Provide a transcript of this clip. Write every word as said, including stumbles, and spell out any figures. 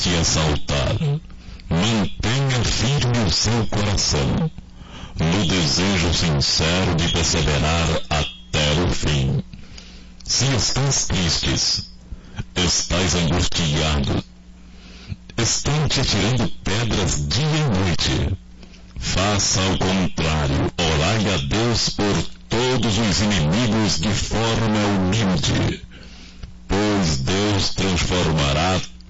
te exaltar. Mantenha firme o seu coração, no desejo sincero de perseverar até o fim. Se estás tristes, estás angustiado, estão te atirando pedras dia e noite, faça ao contrário, orai a Deus por todos os inimigos de forma humilde, pois Deus transformará